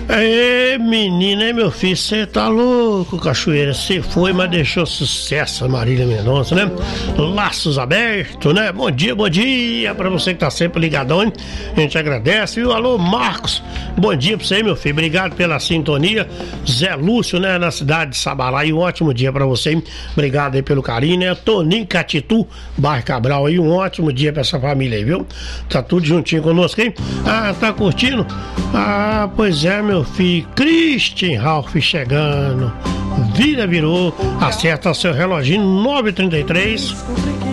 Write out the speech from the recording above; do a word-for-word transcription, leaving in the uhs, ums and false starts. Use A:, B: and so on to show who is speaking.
A: Ê, menina, hein, meu filho, você tá louco, Cachoeira, você foi, mas deixou sucesso, Marília Mendonça, né? Laços abertos, né? Bom dia, bom dia pra você que tá sempre ligadão, hein? A gente agradece, viu? Alô, Marcos, bom dia pra você, meu filho, obrigado pela sintonia. Zé Lúcio, né, na cidade de Sabará, e um ótimo dia pra você, hein? Obrigado aí pelo carinho, né? Toninho Catitu, Bairro Cabral aí, um ótimo dia pra essa família aí, viu? Tá tudo juntinho conosco, hein? Ah, tá curtindo? Ah, pois é, meu filho, Christian Ralph chegando, vira, virou, acerta seu reloginho, nove e trinta e três.